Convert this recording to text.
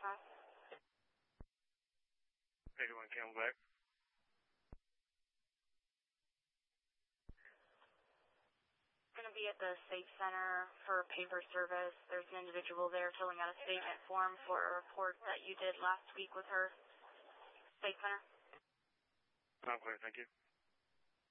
5. 81 Camelback. Going to be at the Safe Center for paper service. There's an individual there filling out a statement form for a report that you did last week with her. Safe Center. I'm clear, thank you.